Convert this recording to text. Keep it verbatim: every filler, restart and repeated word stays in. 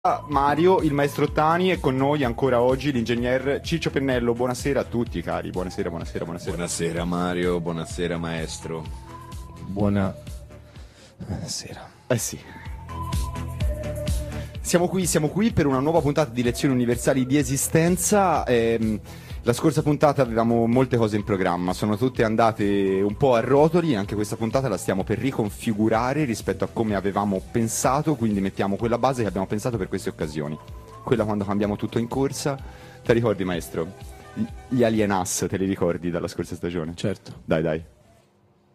Mario, il maestro Tani, e con noi ancora oggi l'ingegner Ciccio Pennello. Buonasera a tutti cari, buonasera, buonasera, buonasera. Buonasera Mario, buonasera maestro. Buonasera. Eh sì. Siamo qui, siamo qui per una nuova puntata di Lezioni Universali di Esistenza. Ehm, la scorsa puntata avevamo molte cose in programma, sono tutte andate un po' a rotoli, anche questa puntata la stiamo per riconfigurare rispetto a come avevamo pensato, quindi mettiamo quella base che abbiamo pensato per queste occasioni. Quella quando cambiamo tutto in corsa. Te ricordi, maestro? Gli Alien Us, te li ricordi dalla scorsa stagione? Certo. Dai, dai.